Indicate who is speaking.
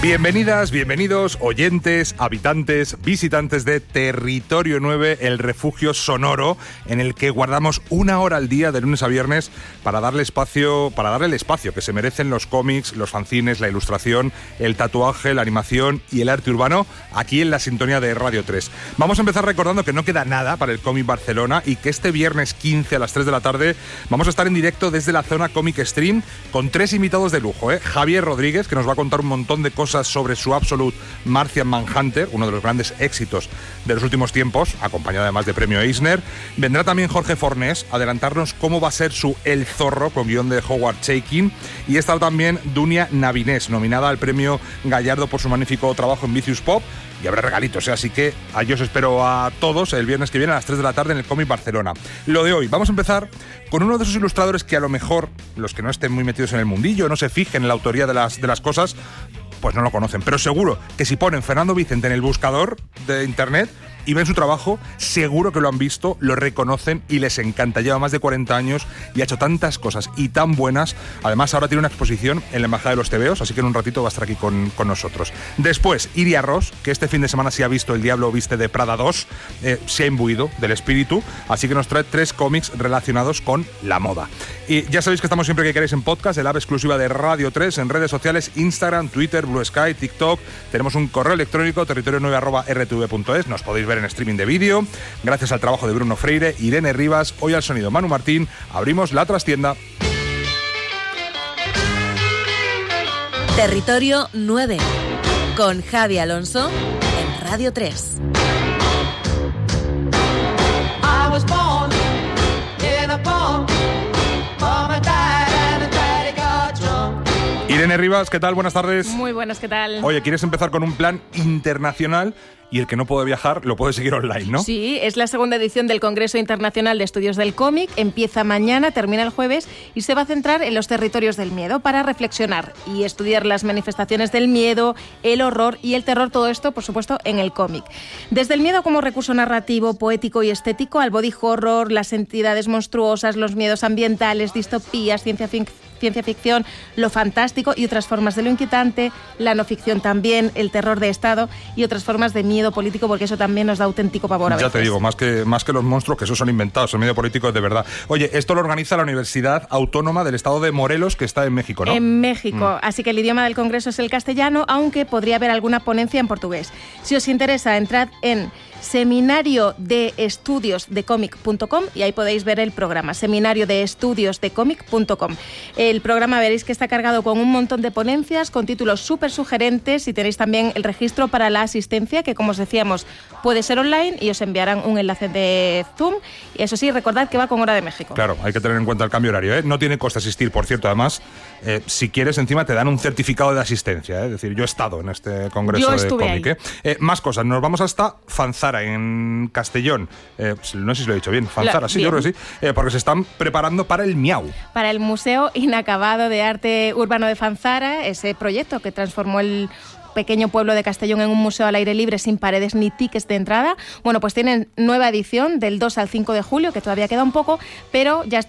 Speaker 1: Bienvenidas, bienvenidos, oyentes, habitantes, visitantes de Territorio 9, el refugio sonoro en el que guardamos 1 hora al día de lunes a viernes para darle el espacio que se merecen los cómics, los fanzines, la ilustración, el tatuaje, la animación y el arte urbano aquí en la sintonía de Radio 3. Vamos a empezar recordando que no queda nada para el Cómic Barcelona y que este viernes 15 a las 3 de la tarde vamos a estar en directo desde la zona Comic Stream con 3 invitados de lujo, Javier Rodríguez, que nos va a contar un montón de cosas sobre su Absolute Martian Manhunter, uno de los grandes éxitos de los últimos tiempos, acompañado además de premio Eisner. Vendrá también Jorge Fornés a adelantarnos cómo va a ser su El Zorro, con guión de Howard Chaykin. Y estará también Dunia Navinés, nominada al premio Gallardo por su magnífico trabajo en Vicious Pop. Y habrá regalitos, así que yo os espero a todos el viernes que viene a las 3 de la tarde en el Cómic Barcelona. Lo de hoy, vamos a empezar con uno de esos ilustradores que a lo mejor los que no estén muy metidos en el mundillo, no se fijen en la autoría de las cosas, pues no lo conocen, pero seguro que si ponen Fernando Vicente en el buscador de internet y ven su trabajo, seguro que lo han visto, lo reconocen y les encanta. Lleva más de 40 años y ha hecho tantas cosas y tan buenas. Además, ahora tiene una exposición en la Embajada de los Tebeos, así que en un ratito va a estar aquí con nosotros. Después, Iria Ross, que este fin de semana sí ha visto El Diablo Viste de Prada 2, se ha imbuido del espíritu, así que nos trae 3 cómics relacionados con la moda. Y ya sabéis que estamos siempre que queréis en podcast, el app exclusiva de Radio 3, en redes sociales, Instagram, Twitter, Blue Sky, TikTok. Tenemos un correo electrónico, territorio9@rtv.es. Nos podéis ver en streaming de vídeo. Gracias al trabajo de Bruno Freire, Irene Rivas, hoy al sonido Manu Martín, abrimos la trastienda.
Speaker 2: Territorio 9, con Javi Alonso en Radio 3.
Speaker 1: Irene Rivas, ¿qué tal? Buenas tardes.
Speaker 3: Muy buenas, ¿qué tal?
Speaker 1: Oye, ¿quieres empezar con un plan internacional? Y el que no puede viajar lo puede seguir online, ¿no?
Speaker 3: Sí, es la segunda edición del Congreso Internacional de Estudios del Cómic. Empieza mañana, termina el jueves y se va a centrar en los territorios del miedo para reflexionar y estudiar las manifestaciones del miedo, el horror y el terror, todo esto, por supuesto, en el cómic. Desde el miedo como recurso narrativo, poético y estético, al body horror, las entidades monstruosas, los miedos ambientales, distopías, ciencia ficción, lo fantástico y otras formas de lo inquietante, la no ficción también, el terror de Estado y otras formas de miedo político, porque eso también nos da auténtico pavor a veces.
Speaker 1: Ya te digo, más que los monstruos, que esos son inventados, el medio político es de verdad. Oye, esto lo organiza la Universidad Autónoma del Estado de Morelos, que está en México, ¿no?
Speaker 3: En México, así que el idioma del congreso es el castellano, aunque podría haber alguna ponencia en portugués. Si os interesa, entrad en seminariodeestudiosdecómic.com y ahí podéis ver el programa, seminariodeestudiosdecómic.com. El programa veréis que está cargado con un montón de ponencias, con títulos súper sugerentes, y tenéis también el registro para la asistencia, que como os decíamos puede ser online y os enviarán un enlace de Zoom. Y eso sí, recordad que va con hora de México.
Speaker 1: Claro, hay que tener en cuenta el cambio horario, No tiene coste asistir, por cierto. Además, si quieres, encima te dan un certificado de asistencia, Es decir, yo he estado en este congreso de cómic, Más cosas, nos vamos hasta Fanzara, en Castellón. No sé si lo he dicho bien. Fanzara, sí, bien. Yo creo que sí. Porque se están preparando para el Miau.
Speaker 3: Para el Museo Inacabado de Arte Urbano de Fanzara, ese proyecto que transformó el pequeño pueblo de Castellón en un museo al aire libre sin paredes ni tickets de entrada. Bueno, pues tienen nueva edición del 2 al 5 de julio, que todavía queda un poco, pero ya está